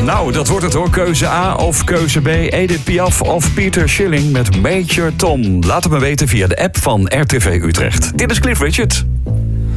Nou, dat wordt het hoor. Keuze A of keuze B. Edith Piaf of Peter Schilling met Major Tom. Laat het me weten via de app van RTV Utrecht. Dit is Cliff Richard.